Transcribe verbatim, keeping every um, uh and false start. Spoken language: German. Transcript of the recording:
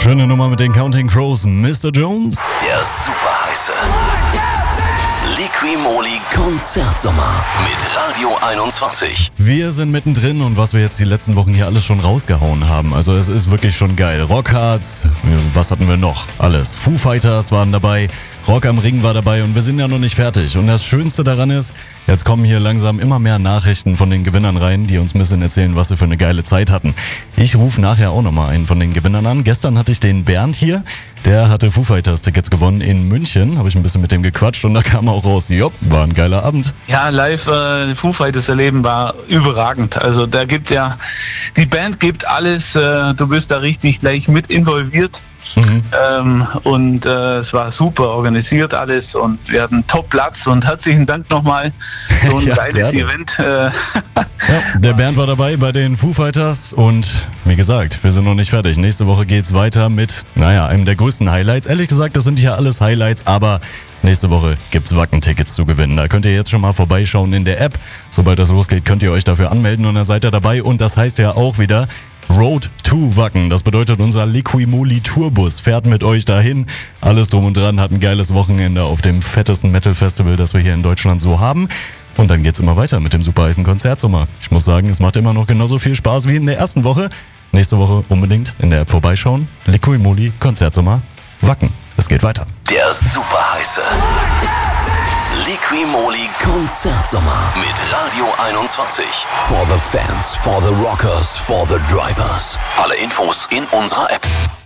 Schöne Nummer mit den Counting Crows, Mister Jones. Der super heiße Liqui-Moly Konzertsommer mit Radio einundzwanzig. Wir sind mittendrin und was wir jetzt die letzten Wochen hier alles schon rausgehauen haben. Also es ist wirklich schon geil. Rockhards, was hatten wir noch? Alles. Foo Fighters waren dabei, Rock am Ring war dabei und wir sind ja noch nicht fertig. Und das Schönste daran ist, jetzt kommen hier langsam immer mehr Nachrichten von den Gewinnern rein, die uns ein bisschen erzählen, was sie für eine geile Zeit hatten. Ich rufe nachher auch nochmal einen von den Gewinnern an. Gestern hatte ich den Bernd hier. Der hatte Foo Fighters Tickets gewonnen in München. Habe ich ein bisschen mit dem gequatscht und da kam auch raus, jopp, war ein geiler Abend. Ja, live äh, Foo Fighters erleben war überragend. Also da gibt ja, die Band gibt alles, äh, du bist da richtig gleich mit involviert. Mhm. Ähm, und äh, es war super organisiert alles und wir hatten Top-Platz und herzlichen Dank nochmal. So ein ja, geiles gerne. Event. Äh. Ja, der Bernd war dabei bei den Foo Fighters und wie gesagt, wir sind noch nicht fertig. Nächste Woche geht's weiter mit, naja, einem der größten Highlights. Ehrlich gesagt, das sind hier alles Highlights, aber nächste Woche gibt's Wacken-Tickets zu gewinnen. Da könnt ihr jetzt schon mal vorbeischauen in der App. Sobald das losgeht, könnt ihr euch dafür anmelden und dann seid ihr dabei. Und das heißt ja auch wieder Road to Wacken. Das bedeutet, unser Liqui-Moly Tourbus fährt mit euch dahin. Alles drum und dran, hat ein geiles Wochenende auf dem fettesten Metal-Festival, das wir hier in Deutschland so haben. Und dann geht's immer weiter mit dem super heißen Konzertsommer. Ich muss sagen, es macht immer noch genauso viel Spaß wie in der ersten Woche. Nächste Woche unbedingt in der App vorbeischauen. Liqui-Moly Konzertsommer Wacken. Es geht weiter. Der super heiße Liqui-Moly Konzertsommer mit Radio einundzwanzig. For the fans, for the rockers, for the drivers. Alle Infos in unserer App.